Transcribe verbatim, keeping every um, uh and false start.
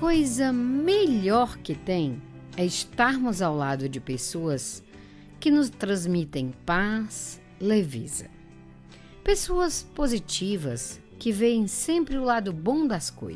coisa melhor que tem é estarmos ao lado de pessoas que nos transmitem paz, leveza. Pessoas positivas que veem sempre o lado bom das coisas.